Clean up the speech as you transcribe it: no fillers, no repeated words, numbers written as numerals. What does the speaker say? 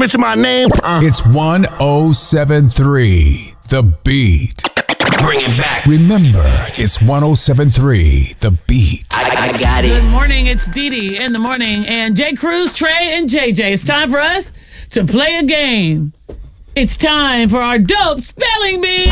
mention my name. It's 1073 The Beat. Bring it back. Remember, it's 1073 The Beat. I got it. Good morning. It's Dee Dee in the morning. And J. Cruz, Trey, and JJ. It's time for us to play a game. It's time for our dope spelling bee.